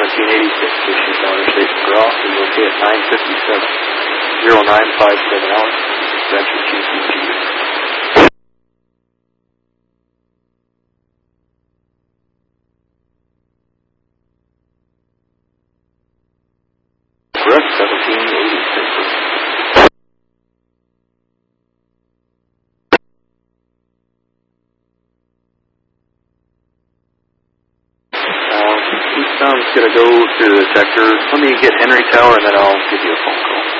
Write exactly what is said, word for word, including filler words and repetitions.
seventeen eighty-six, pushing down Interstate McGraw, we will see at nine fifty-seven, zero nine five seven Alex, Venture Q C G. Correct, seventeen eighty-six. Um, Eastbound is going to go to the detector. Let me get Henry Tower and then I'll give you a phone call.